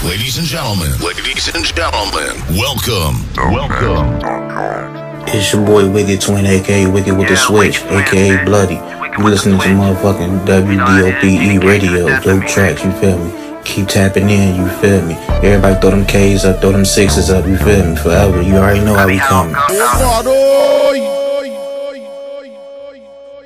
Ladies and gentlemen, welcome. It's your boy Wicked Twin, aka Wicked with the Switch, aka Bloody. You listening to motherfucking WDOPE radio, dope tracks, you feel me? Keep tapping in, you feel me? Everybody throw them K's up, throw them sixes up, you feel me? Forever, you already know how we coming.